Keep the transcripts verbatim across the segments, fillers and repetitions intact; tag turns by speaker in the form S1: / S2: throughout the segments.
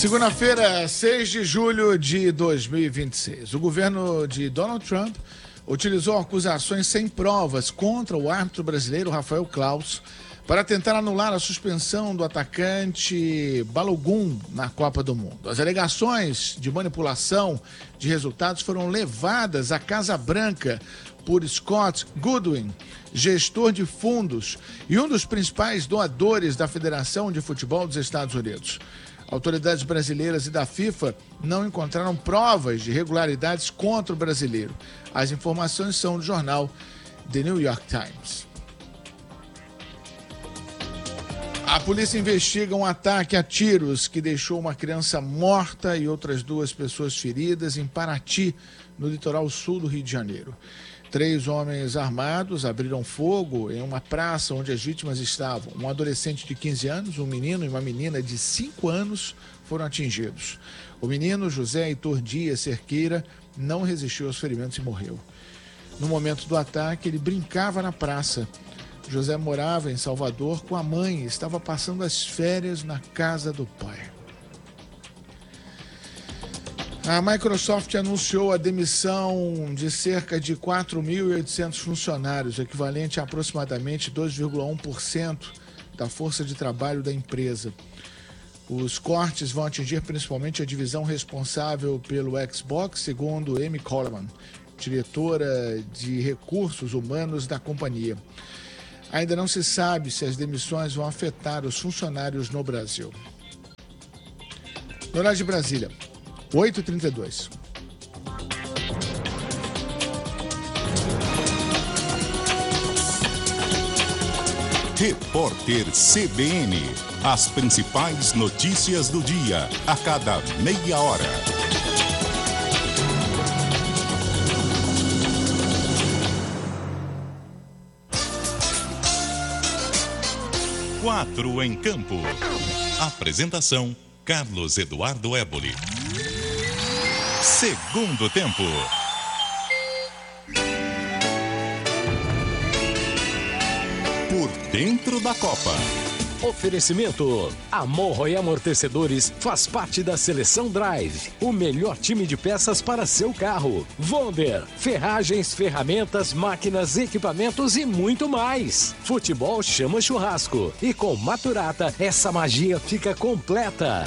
S1: Segunda-feira, seis de julho de dois mil e vinte e seis. O governo de Donald Trump utilizou acusações sem provas contra o árbitro brasileiro Rafael Claus para tentar anular a suspensão do atacante Balogun na Copa do Mundo. As alegações de manipulação de resultados foram levadas à Casa Branca por Scott Goodwin, gestor de fundos e um dos principais doadores da Federação de Futebol dos Estados Unidos. Autoridades brasileiras e da FIFA não encontraram provas de irregularidades contra o brasileiro. As informações são do jornal The New York Times. A polícia investiga um ataque a tiros que deixou uma criança morta e outras duas pessoas feridas em Paraty, no litoral sul do Rio de Janeiro. Três homens armados abriram fogo em uma praça onde as vítimas estavam. Um adolescente de quinze anos, um menino e uma menina de cinco anos foram atingidos. O menino, José Heitor Dias Cerqueira, não resistiu aos ferimentos e morreu. No momento do ataque, ele brincava na praça. José morava em Salvador com a mãe e estava passando as férias na casa do pai. A Microsoft anunciou a demissão de cerca de quatro mil e oitocentos funcionários, equivalente a aproximadamente dois vírgula um por cento da força de trabalho da empresa. Os cortes vão atingir principalmente a divisão responsável pelo Xbox, segundo Amy Coleman, diretora de recursos humanos da companhia. Ainda não se sabe se as demissões vão afetar os funcionários no Brasil. No horário de Brasília, oito e trinta e dois.
S2: Repórter C B N. As principais notícias do dia, a cada meia hora. Quatro em campo. Apresentação: Carlos Eduardo Éboli. Segundo tempo. Por dentro da Copa.
S3: Oferecimento: Amorro e Amortecedores faz parte da Seleção Drive, o melhor time de peças para seu carro. Wonder, ferragens, ferramentas, máquinas, equipamentos e muito mais. Futebol chama churrasco e com Maturata essa magia fica completa.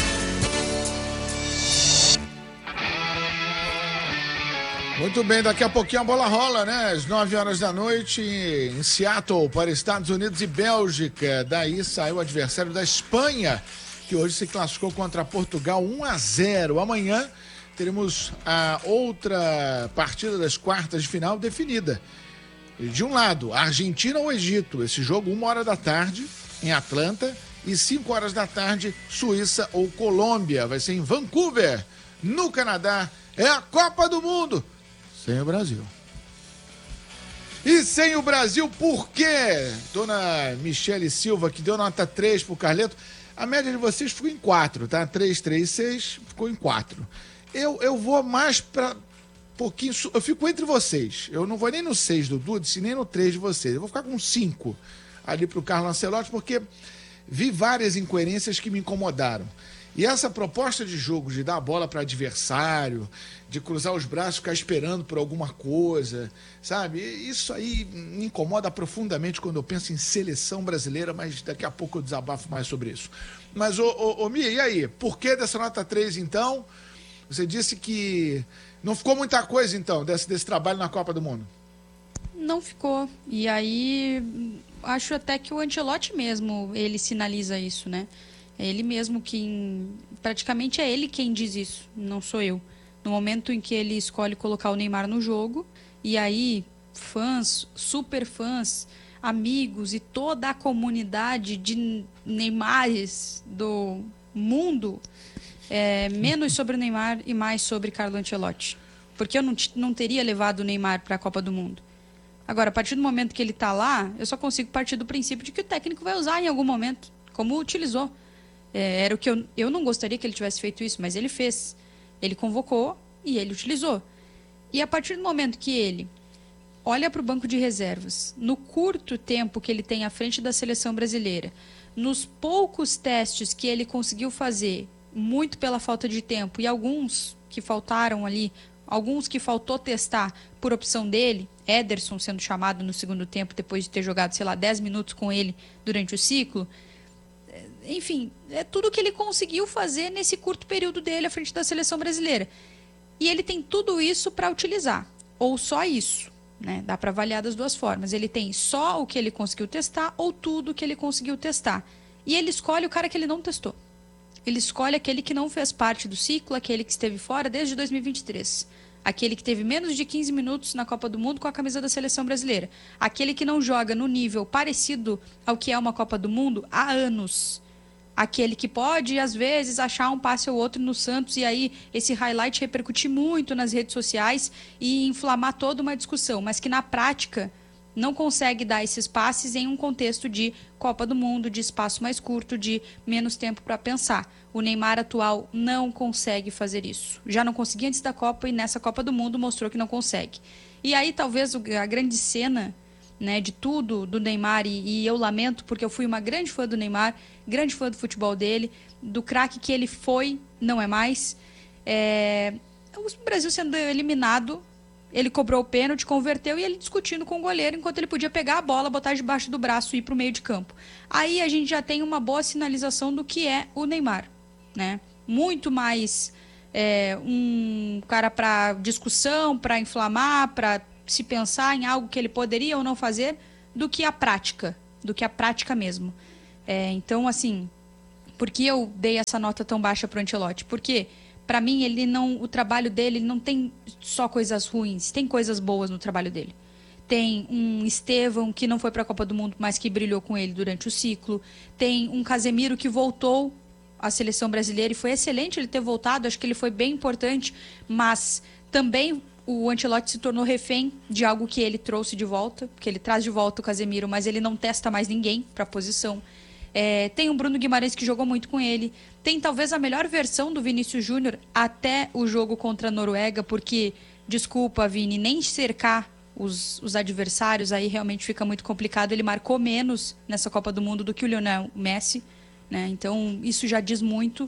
S1: Muito bem, daqui a pouquinho a bola rola, né? Às nove horas da noite em Seattle, para Estados Unidos e Bélgica. Daí saiu o adversário da Espanha, que hoje se classificou contra Portugal um a zero. Amanhã teremos a outra partida das quartas de final definida. De um lado, Argentina ou Egito. Esse jogo, uma hora da tarde, em Atlanta. E cinco horas da tarde, Suíça ou Colômbia. Vai ser em Vancouver, no Canadá. É a Copa do Mundo. Sem o Brasil. E sem o Brasil, por quê? Dona Michele Silva, que deu nota três pro Carleto. A média de vocês ficou em quatro, tá? três, três, seis, ficou em quatro. Eu, eu vou mais pra pouquinho... Eu fico entre vocês. Eu não vou nem no seis do Dudes, nem no três de vocês. Eu vou ficar com cinco ali pro Carlos Ancelotti, porque vi várias incoerências que me incomodaram. E essa proposta de jogo, de dar a bola para adversário, de cruzar os braços, ficar esperando por alguma coisa, sabe? Isso aí me incomoda profundamente quando eu penso em seleção brasileira, mas daqui a pouco eu desabafo mais sobre isso. Mas, ô, ô, ô Mia, e aí? Por que dessa nota três, então? Você disse que não ficou muita coisa, então, desse, desse trabalho na Copa do Mundo.
S4: Não ficou. E aí, acho até que o Ancelotti mesmo, ele sinaliza isso, né? É ele mesmo quem... Praticamente é ele quem diz isso, não sou eu. No momento em que ele escolhe colocar o Neymar no jogo, e aí fãs, super fãs, amigos e toda a comunidade de Neymares do mundo, é, menos sobre o Neymar e mais sobre Carlo Ancelotti. Porque eu não, não teria levado o Neymar para a Copa do Mundo. Agora, a partir do momento que ele está lá, eu só consigo partir do princípio de que o técnico vai usar em algum momento, como utilizou. É, era o que eu, eu não gostaria que ele tivesse feito isso, mas ele fez. Ele convocou e ele utilizou. E a partir do momento que ele olha para o banco de reservas, no curto tempo que ele tem à frente da seleção brasileira, nos poucos testes que ele conseguiu fazer muito pela falta de tempo, e alguns que faltaram ali, alguns que faltou testar por opção dele, Ederson sendo chamado no segundo tempo depois de ter jogado, sei lá, dez minutos com ele durante o ciclo. Enfim, é tudo que ele conseguiu fazer nesse curto período dele à frente da seleção brasileira. E ele tem tudo isso para utilizar, ou só isso, né? Dá para avaliar das duas formas. Ele tem só o que ele conseguiu testar ou tudo que ele conseguiu testar. E ele escolhe o cara que ele não testou. Ele escolhe aquele que não fez parte do ciclo, aquele que esteve fora desde dois mil e vinte e três. Aquele que teve menos de quinze minutos na Copa do Mundo com a camisa da seleção brasileira. Aquele que não joga no nível parecido ao que é uma Copa do Mundo há anos. Aquele que pode, às vezes, achar um passe ou outro no Santos e aí esse highlight repercutir muito nas redes sociais e inflamar toda uma discussão, mas que na prática não consegue dar esses passes em um contexto de Copa do Mundo, de espaço mais curto, de menos tempo para pensar. O Neymar atual não consegue fazer isso. Já não conseguia antes da Copa e nessa Copa do Mundo mostrou que não consegue. E aí talvez a grande cena, né, de tudo do Neymar, e, e eu lamento porque eu fui uma grande fã do Neymar, grande fã do futebol dele, do craque que ele foi, não é mais. É, o Brasil sendo eliminado, ele cobrou o pênalti, converteu e ele discutindo com o goleiro enquanto ele podia pegar a bola, botar debaixo do braço e ir para o meio de campo. Aí a gente já tem uma boa sinalização do que é o Neymar, né? Muito mais é, um cara para discussão, para inflamar, para se pensar em algo que ele poderia ou não fazer, do que a prática, do que a prática mesmo. É, então, assim, por que eu dei essa nota tão baixa para o Ancelotti? Porque, para mim, ele não, o trabalho dele não tem só coisas ruins, tem coisas boas no trabalho dele. Tem um Estevão que não foi para a Copa do Mundo, mas que brilhou com ele durante o ciclo. Tem um Casemiro que voltou à seleção brasileira e foi excelente ele ter voltado, acho que ele foi bem importante, mas também o Ancelotti se tornou refém de algo que ele trouxe de volta, porque ele traz de volta o Casemiro, mas ele não testa mais ninguém para a posição. É, tem o Bruno Guimarães que jogou muito com ele. Tem talvez a melhor versão do Vinícius Júnior até o jogo contra a Noruega, porque, desculpa, Vini, nem cercar os, os adversários aí realmente fica muito complicado. Ele marcou menos nessa Copa do Mundo do que o Lionel Messi, né? Então isso já diz muito.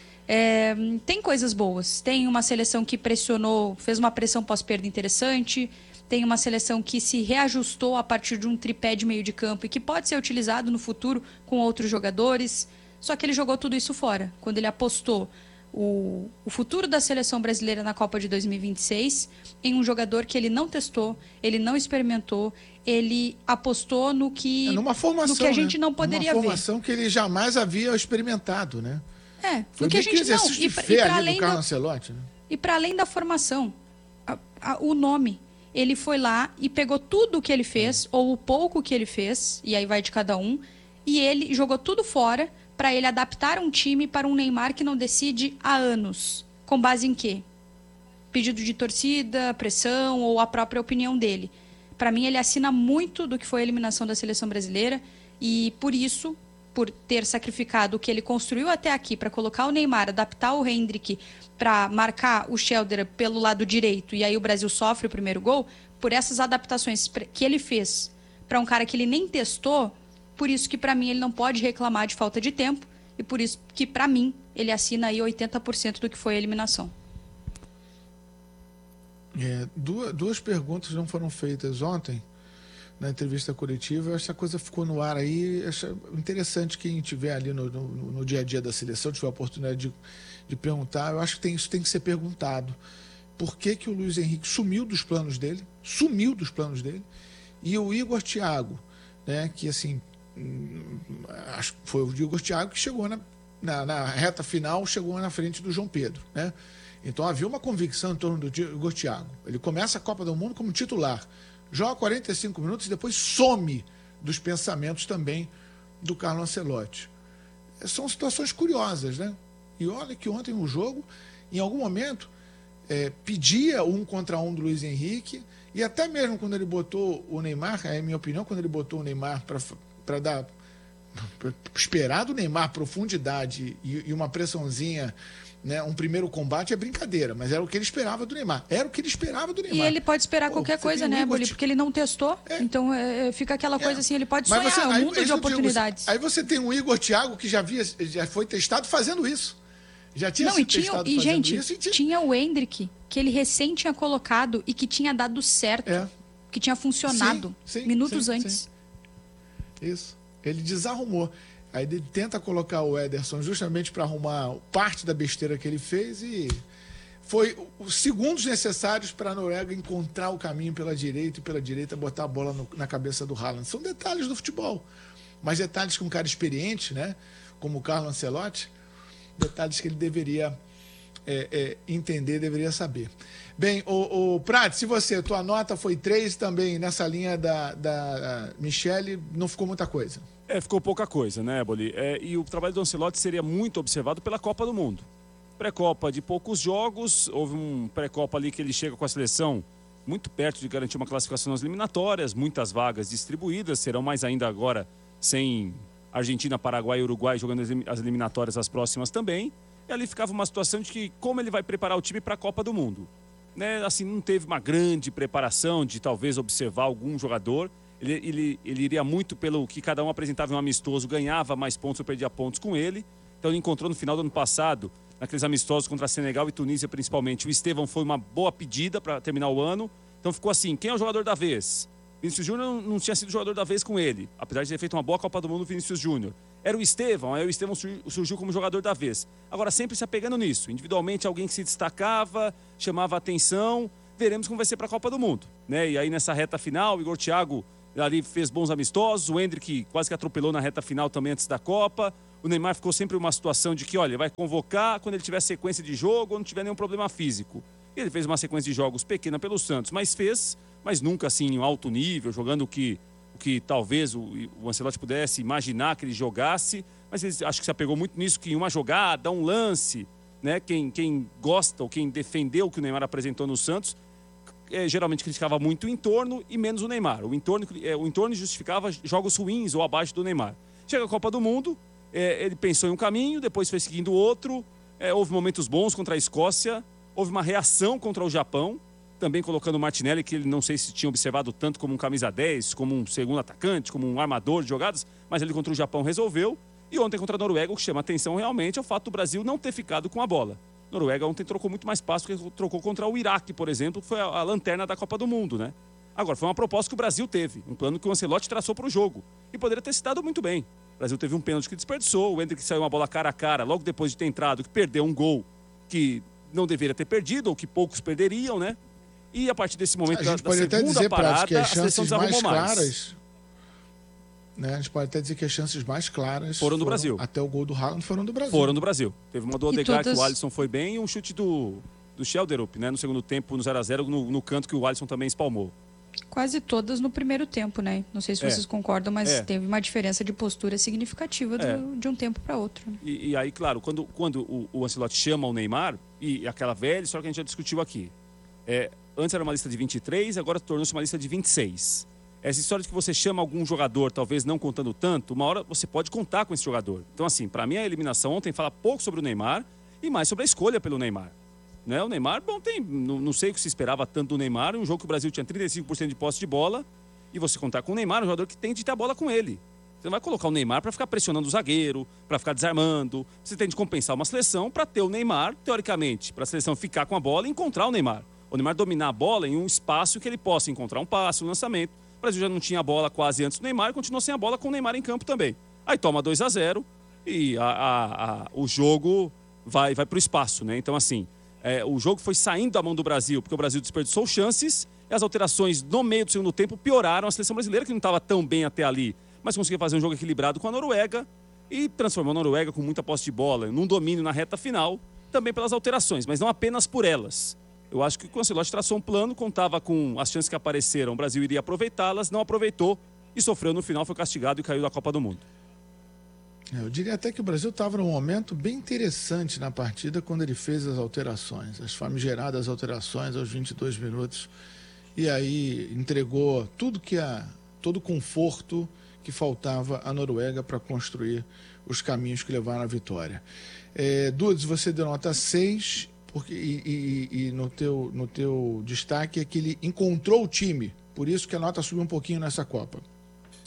S4: É, tem coisas boas. Tem uma seleção que pressionou, fez uma pressão pós-perda interessante. Tem uma seleção que se reajustou a partir de um tripé de meio de campo e que pode ser utilizado no futuro com outros jogadores. Só que ele jogou tudo isso fora. Quando ele apostou o, o futuro da seleção brasileira na Copa de dois mil e vinte e seis em um jogador que ele não testou, ele não experimentou, ele apostou no que,
S1: é numa formação,
S4: no que a gente
S1: né?
S4: não poderia ver.
S1: Uma formação ver. Que ele jamais havia experimentado, né?
S4: É,
S1: foi
S4: no que a gente não.
S1: E para além, do,
S4: Ancelotti, né? E para além da formação, a, a, o nome. Ele foi lá e pegou tudo o que ele fez, ou o pouco que ele fez, e aí vai de cada um, e ele jogou tudo fora para ele adaptar um time para um Neymar que não decide há anos. Com base em quê? Pedido de torcida, pressão ou a própria opinião dele. Para mim, ele assina muito do que foi a eliminação da seleção brasileira, e por isso, por ter sacrificado o que ele construiu até aqui para colocar o Neymar, adaptar o Hendrick para marcar o Schelder pelo lado direito e aí o Brasil sofre o primeiro gol, por essas adaptações que ele fez para um cara que ele nem testou, por isso que para mim ele não pode reclamar de falta de tempo e por isso que para mim ele assina aí oitenta por cento do que foi a eliminação.
S1: É, duas, duas perguntas não foram feitas ontem na entrevista coletiva. Essa coisa ficou no ar aí. Acho interessante quem estiver ali no, no, no dia a dia da seleção, tiver a oportunidade de, de perguntar. Eu acho que tem, isso tem que ser perguntado. Por que que o Luiz Henrique sumiu dos planos dele? Sumiu dos planos dele. E o Igor Thiago, né, que assim, acho que foi o Igor Thiago que chegou na, na, na reta final, chegou na frente do João Pedro, né? Então havia uma convicção em torno do Igor Thiago. Ele começa a Copa do Mundo como titular, joga quarenta e cinco minutos e depois some dos pensamentos também do Carlo Ancelotti. São situações curiosas, né? E olha que ontem o jogo, em algum momento, é, pedia um contra um do Luiz Henrique, e até mesmo quando ele botou o Neymar, é a minha opinião, quando ele botou o Neymar para dar, pra esperar do Neymar profundidade e, e uma pressãozinha, né, um primeiro combate é brincadeira, mas era o que ele esperava do Neymar. Era o que ele esperava do Neymar.
S4: E ele pode esperar Pô, qualquer coisa, né, Boli? Porque ele não testou. É. Então é, fica aquela coisa é. assim, ele pode sonhar, você, um mundo aí, de oportunidades.
S1: Digo, aí você tem um Igor Thiago que já, via, já foi testado fazendo isso. Já tinha
S4: Não,
S1: sido
S4: e tinha,
S1: testado
S4: e
S1: fazendo
S4: gente,
S1: isso, e tinha...
S4: tinha o Endrick, que ele recém tinha colocado e que tinha dado certo,
S1: É.
S4: que tinha funcionado
S1: Sim, sim,
S4: minutos
S1: sim,
S4: antes.
S1: sim. Isso. Ele desarrumou. Aí ele tenta colocar o Ederson justamente para arrumar parte da besteira que ele fez e foi os segundos necessários para a Noruega encontrar o caminho pela direita e pela direita botar a bola no, na cabeça do Haaland. São detalhes do futebol, mas detalhes que um cara experiente, né, como o Carlo Ancelotti, detalhes que ele deveria é, é, entender, deveria saber. Bem, o, o Prat, se você, tua nota foi três também nessa linha da, da Michele, não ficou muita coisa.
S5: É, ficou pouca coisa, né, Boli? É, e o trabalho do Ancelotti seria muito observado pela Copa do Mundo. Pré-Copa de poucos jogos, houve um pré-Copa ali que ele chega com a seleção muito perto de garantir uma classificação nas eliminatórias, muitas vagas distribuídas, serão mais ainda agora sem Argentina, Paraguai e Uruguai jogando as eliminatórias as próximas também. E ali ficava uma situação de que como ele vai preparar o time para a Copa do Mundo. Né? Assim, não teve uma grande preparação de talvez observar algum jogador. Ele, ele, ele iria muito pelo que cada um apresentava em um amistoso, ganhava mais pontos ou perdia pontos com ele. Então ele encontrou no final do ano passado, naqueles amistosos contra Senegal e Tunísia principalmente, o Estevão foi uma boa pedida para terminar o ano. Então ficou assim, quem é o jogador da vez? Vinícius Júnior não, não tinha sido jogador da vez com ele, apesar de ter feito uma boa Copa do Mundo, Vinícius Júnior. Era o Estevão, aí o Estevão surgiu como jogador da vez. Agora sempre se apegando nisso, individualmente alguém que se destacava, chamava a atenção, veremos como vai ser para a Copa do Mundo. Né? E aí nessa reta final, o Igor Thiago ali fez bons amistosos, o Endrick quase que atropelou na reta final também antes da Copa. O Neymar ficou sempre uma situação de que, olha, vai convocar quando ele tiver sequência de jogo ou não tiver nenhum problema físico. Ele fez uma sequência de jogos pequena pelo Santos, mas fez, mas nunca assim em alto nível, jogando o que, o que talvez o, o Ancelotti pudesse imaginar que ele jogasse, mas ele acho que se apegou muito nisso, que em uma jogada, um lance, né? Quem, quem gosta ou quem defendeu o que o Neymar apresentou no Santos, é, geralmente criticava muito o entorno e menos o Neymar. O entorno, é, o entorno justificava jogos ruins ou abaixo do Neymar. Chega a Copa do Mundo, é, ele pensou em um caminho, depois foi seguindo outro, é, houve momentos bons contra a Escócia, houve uma reação contra o Japão, também colocando o Martinelli, que ele não sei se tinha observado tanto como um camisa dez, como um segundo atacante, como um armador de jogadas, mas ele contra o Japão resolveu. E ontem contra a Noruega, o que chama atenção realmente é o fato do Brasil não ter ficado com a bola. A Noruega ontem trocou muito mais passo do que trocou contra o Iraque, por exemplo, que foi a, a lanterna da Copa do Mundo, né? Agora, foi uma proposta que o Brasil teve, um plano que o Ancelotti traçou para o jogo. E poderia ter se dado muito bem. O Brasil teve um pênalti que desperdiçou, o Endrick saiu uma bola cara a cara, logo depois de ter entrado, que perdeu um gol que não deveria ter perdido, ou que poucos perderiam, né? E a partir desse momento,
S1: a gente
S5: da,
S1: pode
S5: da
S1: até
S5: segunda
S1: dizer,
S5: parada,
S1: Prato, que as
S5: a seleção
S1: chances mais
S5: desarrumou mais.
S1: claras, né? A gente pode até dizer que as chances mais claras
S5: foram do Brasil.
S1: Até o gol do Haaland foram do Brasil.
S5: Foram do Brasil. Teve uma do Odegaard
S4: todas...
S5: que o Alisson foi bem e um chute do, do Schelderup, né? No segundo tempo, no zero a zero, no, no canto que o Alisson também espalmou.
S4: Quase todas no primeiro tempo, né? Não sei se vocês
S5: é.
S4: concordam, mas
S5: é.
S4: teve uma diferença de postura significativa do,
S5: é.
S4: de um tempo para outro.
S5: E, e aí, claro, quando, quando o, o Ancelotti chama o Neymar, e aquela velha história que a gente já discutiu aqui, é, antes era uma lista de vinte e três, agora tornou-se uma lista de vinte e seis. Essa história de que você chama algum jogador, talvez não contando tanto, uma hora você pode contar com esse jogador. Então, assim, para mim a eliminação ontem fala pouco sobre o Neymar e mais sobre a escolha pelo Neymar. Né? O Neymar, bom, tem, não, não sei o que se esperava tanto do Neymar, um jogo que o Brasil tinha trinta e cinco por cento de posse de bola, e você contar com o Neymar, um jogador que tem de ter a bola com ele. Você não vai colocar o Neymar para ficar pressionando o zagueiro, para ficar desarmando. Você tem de compensar uma seleção para ter o Neymar, teoricamente, para a seleção ficar com a bola e encontrar o Neymar. O Neymar dominar a bola em um espaço que ele possa encontrar um passe, um lançamento. O Brasil já não tinha a bola quase antes do Neymar e continuou sem a bola com o Neymar em campo também. Aí toma dois a zero e a, a, a, o jogo vai, vai para o espaço, né? Então, assim, é, o jogo foi saindo da mão do Brasil, porque o Brasil desperdiçou chances e as alterações no meio do segundo tempo pioraram a seleção brasileira, que não estava tão bem até ali, mas conseguiu fazer um jogo equilibrado com a Noruega e transformou a Noruega com muita posse de bola, num domínio na reta final, também pelas alterações, mas não apenas por elas. Eu acho que o Ancelotti traçou um plano, contava com as chances que apareceram, o Brasil iria aproveitá-las, não aproveitou e sofreu no final, foi castigado e caiu da Copa do Mundo.
S1: Eu diria até que o Brasil estava num momento bem interessante na partida quando ele fez as alterações, as famigeradas alterações aos vinte e dois minutos, e aí entregou tudo que a, todo o conforto que faltava à Noruega para construir os caminhos que levaram à vitória. É, Dudes, você deu nota seis... Porque, e, e, e no, teu, no teu destaque é que ele encontrou o time, por isso que a nota subiu um pouquinho nessa Copa.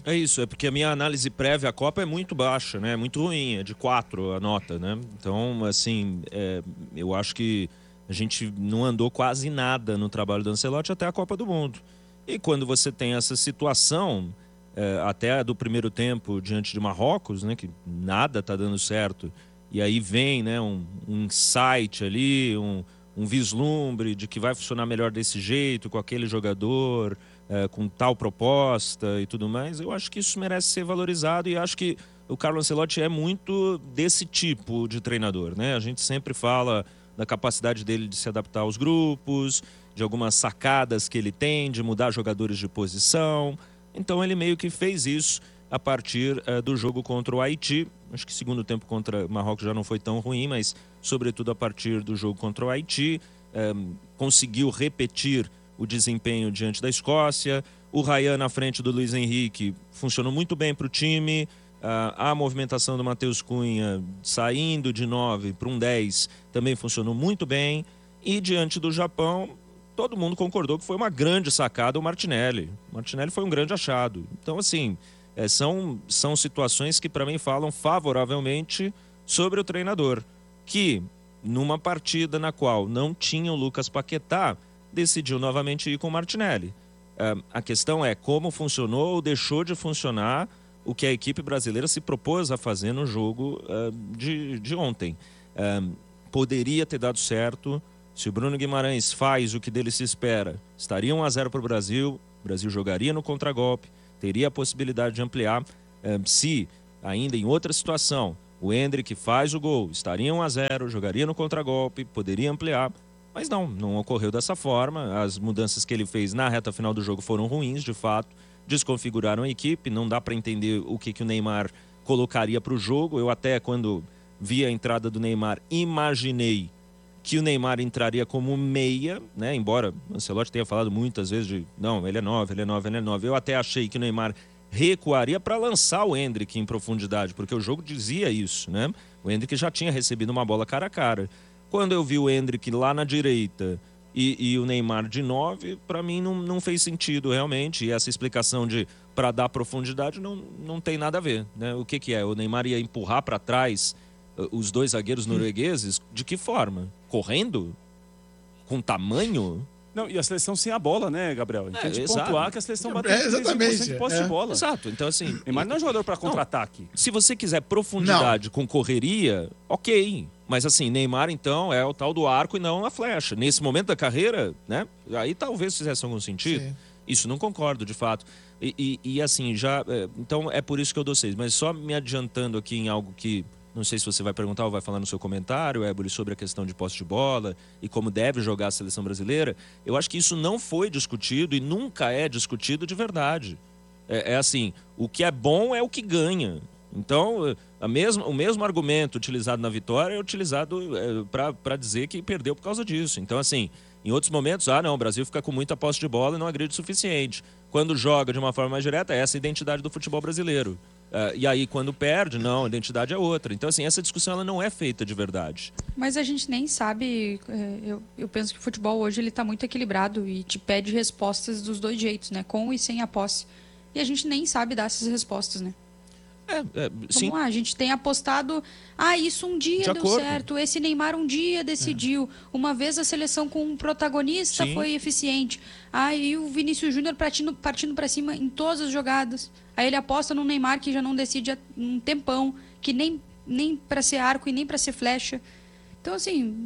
S6: É isso, é porque a minha análise prévia à Copa é muito baixa, né? Muito ruim, é de quatro a nota, né? Então, assim, é, eu acho que a gente não andou quase nada no trabalho do Ancelotti até a Copa do Mundo. E quando você tem essa situação, é, até do primeiro tempo diante de Marrocos, né? Que nada está dando certo. E aí vem, né, um, um insight ali, um, um vislumbre de que vai funcionar melhor desse jeito, com aquele jogador... É, com tal proposta e tudo mais, eu acho que isso merece ser valorizado e acho que o Carlo Ancelotti é muito desse tipo de treinador, né? A gente sempre fala da capacidade dele de se adaptar aos grupos, de algumas sacadas que ele tem, de mudar jogadores de posição. Então ele meio que fez isso a partir é, do jogo contra o Haiti. Acho que o segundo tempo contra o Marrocos já não foi tão ruim, mas sobretudo a partir do jogo contra o Haiti, é, conseguiu repetir o desempenho diante da Escócia. O Ryan na frente do Luiz Henrique funcionou muito bem para o time. A movimentação do Matheus Cunha saindo de nove para um dez também funcionou muito bem. E diante do Japão, todo mundo concordou que foi uma grande sacada o Martinelli. O Martinelli foi um grande achado. Então, assim, é, são, são situações que para mim falam favoravelmente sobre o treinador, que numa partida na qual não tinha o Lucas Paquetá, decidiu novamente ir com o Martinelli. Uh, a questão é como funcionou ou deixou de funcionar o que a equipe brasileira se propôs a fazer no jogo uh, de, de ontem. Uh, poderia ter dado certo. Se o Bruno Guimarães faz o que dele se espera, estaria um a zero para o Brasil, o Brasil jogaria no contragolpe, teria a possibilidade de ampliar. Uh, se, ainda em outra situação, o Endrick faz o gol, estaria um a zero, jogaria no contragolpe, poderia ampliar. Mas não, não ocorreu dessa forma. As mudanças que ele fez na reta final do jogo foram ruins, de fato. Desconfiguraram a equipe. Não dá para entender o que, que o Neymar colocaria para o jogo. Eu até, quando vi a entrada do Neymar, imaginei que o Neymar entraria como meia, né? Embora o Ancelotti tenha falado muitas vezes de não, ele é nove, ele é nove, ele é nove. Eu até achei que o Neymar recuaria para lançar o Endrick em profundidade, porque o jogo dizia isso, né? O Endrick já tinha recebido uma bola cara a cara. Quando eu vi o Endrick lá na direita e, e o Neymar de nove, para mim não, não fez sentido realmente. E essa explicação de para dar profundidade não, não tem nada a ver, né? O que, que é? O Neymar ia empurrar para trás os dois zagueiros noruegueses? De que forma? Correndo? Com tamanho?
S5: Não, e a seleção sem a bola, né, Gabriel? A gente é, tem que
S6: exato.
S5: pontuar que a seleção bateu
S1: é, exatamente,
S5: de posse
S1: é.
S5: de bola.
S6: Exato. Então, assim...
S5: Neymar não é um jogador para contra-ataque.
S6: Se você quiser profundidade não. com correria, ok. Mas assim, Neymar então é o tal do arco e não a flecha. Nesse momento da carreira, né? Aí talvez fizesse algum sentido. Sim. Isso não concordo, de fato. E, e, e assim, já... É, então é por isso que eu dou seis. Mas só me adiantando aqui em algo que... Não sei se você vai perguntar ou vai falar no seu comentário, Éboli, sobre a questão de posse de bola e como deve jogar a seleção brasileira. Eu acho que isso não foi discutido e nunca é discutido de verdade. É, é assim, o que é bom é o que ganha. Então, a mesma, o mesmo argumento utilizado na vitória é utilizado é, para dizer que perdeu por causa disso. Então, assim, em outros momentos, ah, não, o Brasil fica com muita posse de bola e não agride o suficiente. Quando joga de uma forma mais direta, essa é a identidade do futebol brasileiro. Uh, e aí, quando perde, não, a identidade é outra. Então, assim, essa discussão ela não é feita de verdade.
S4: Mas a gente nem sabe... Eu, eu penso que o futebol hoje ele está muito equilibrado e te pede respostas dos dois jeitos, né? Com e sem a posse. E a gente nem sabe dar essas respostas, né?
S6: É, é, sim.
S4: Vamos lá, a gente tem apostado... Ah, isso um dia
S6: de
S4: deu
S6: acordo.
S4: certo. Esse Neymar um dia decidiu. É. Uma vez a seleção com um protagonista
S6: sim.
S4: foi eficiente. Ah, e o Vinícius Júnior partindo, partindo para cima em todas as jogadas. Aí ele aposta no Neymar que já não decide há um tempão, que nem, nem para ser arco e nem para ser flecha. Então, assim,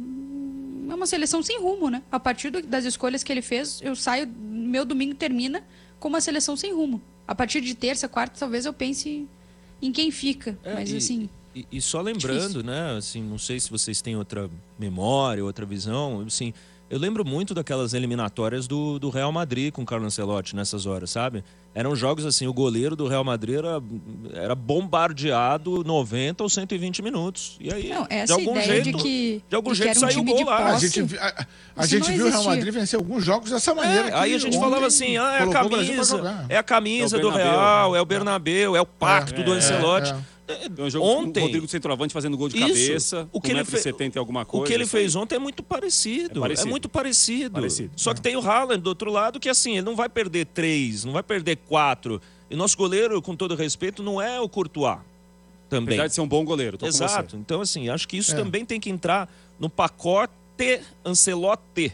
S4: é uma seleção sem rumo, né? A partir do, das escolhas que ele fez, eu saio, meu domingo termina com uma seleção sem rumo. A partir de terça, quarta, talvez eu pense em quem fica.
S6: É,
S4: mas,
S6: e,
S4: assim...
S6: E, e só lembrando, difícil. né? Assim, não sei se vocês têm outra memória, outra visão, assim... Eu lembro muito daquelas eliminatórias do, do Real Madrid com o Carlo Ancelotti nessas horas, sabe? Eram jogos assim, o goleiro do Real Madrid era, era bombardeado noventa ou cento e vinte minutos. E aí,
S4: não, essa
S6: de algum
S4: ideia
S6: jeito,
S4: de que,
S6: de algum
S4: de
S6: jeito
S4: que
S6: saiu o gol lá.
S1: A gente, a, a gente viu o Real Madrid vencer alguns jogos dessa maneira.
S6: É, aí a gente falava assim, ah, é a camisa, é a camisa é do
S5: Bernabéu,
S6: Real,
S5: né?
S6: é o Bernabéu, é o pacto
S5: é,
S6: do Ancelotti.
S5: É, é. Um jogo
S6: Ontem,
S5: o Rodrigo centroavante fazendo gol de
S6: isso,
S5: cabeça,
S6: o que ele fez,
S5: setenta e alguma coisa.
S6: O que ele
S5: assim.
S6: fez ontem é muito parecido, é, parecido. é muito parecido.
S5: parecido.
S6: Só que tem o Haaland do outro lado que assim, ele não vai perder três, não vai perder quatro E nosso goleiro, com todo respeito, não é o Courtois também.
S5: Apesar de ser um bom goleiro, tô
S6: Exato.
S5: com você.
S6: Então, assim, acho que isso
S1: É.
S6: também tem que entrar no pacote Ancelotti.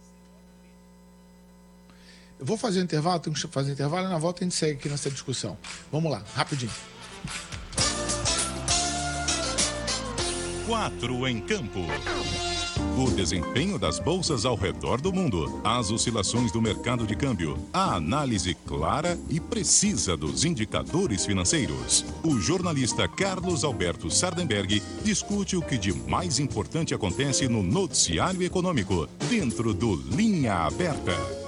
S1: Eu vou fazer um intervalo, tenho que fazer um intervalo e na volta a gente segue aqui nessa discussão. Vamos lá, rapidinho.
S2: Quatro em campo. O desempenho das bolsas ao redor do mundo, as oscilações do mercado de câmbio, a análise clara e precisa dos indicadores financeiros. O jornalista Carlos Alberto Sardenberg discute o que de mais importante acontece no noticiário econômico, dentro do Linha Aberta.